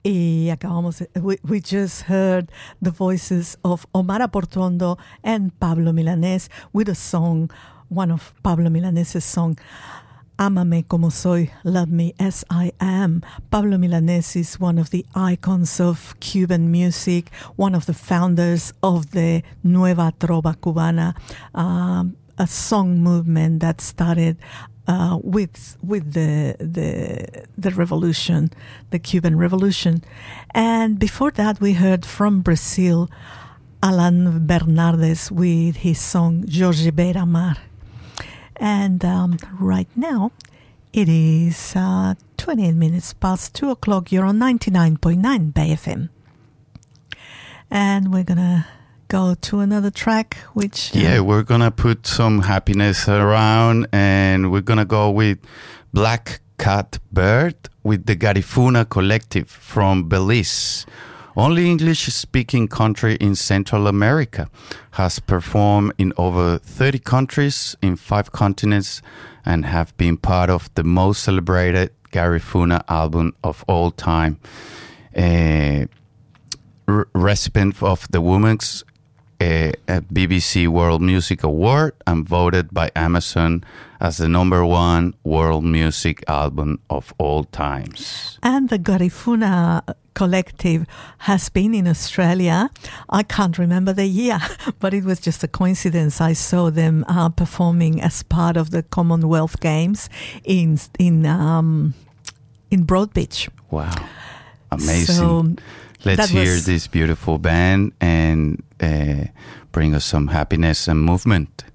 Y we just heard the voices of Omar Portuondo and Pablo Milanés with a song, one of Pablo Milanés' song, Ámame como soy, love me as I am. Pablo Milanés is one of the icons of Cuban music, one of the founders of the Nueva Trova Cubana, a song movement that started with the revolution, the Cuban Revolution. And before that, we heard from Brazil, Alan Bernardes with his song Jorge Beira Mar. And right now, it is 28 minutes past 2 o'clock. You're on 99.9 Bay FM. And we're going to go to another track, which... we're going to put some happiness around, and we're going to go with Black Cat Bird with the Garifuna Collective from Belize. Only English-speaking country in Central America, has performed in over 30 countries in 5 continents and have been part of the most celebrated Garifuna album of all time. Recipient of the Women's BBC World Music Award and voted by Amazon as the #1 world music album of all times. And the Garifuna Collective has been in Australia. I can't remember the year, but it was just a coincidence. I saw them performing as part of the Commonwealth Games in Broadbeach. Wow, amazing! So let's hear this beautiful band and bring us some happiness and movement.